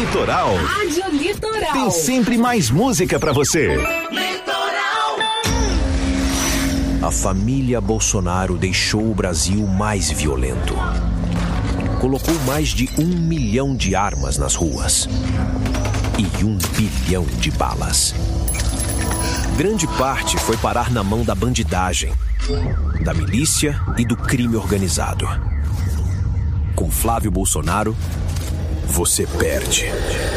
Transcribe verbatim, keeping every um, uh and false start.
Litoral. Rádio Litoral. Tem sempre mais música pra você. Litoral. A família Bolsonaro deixou o Brasil mais violento. Colocou mais de um milhão de armas nas ruas. E um bilhão de balas. Grande parte foi parar na mão da bandidagem, da milícia e do crime organizado. Com Flávio Bolsonaro, você perde.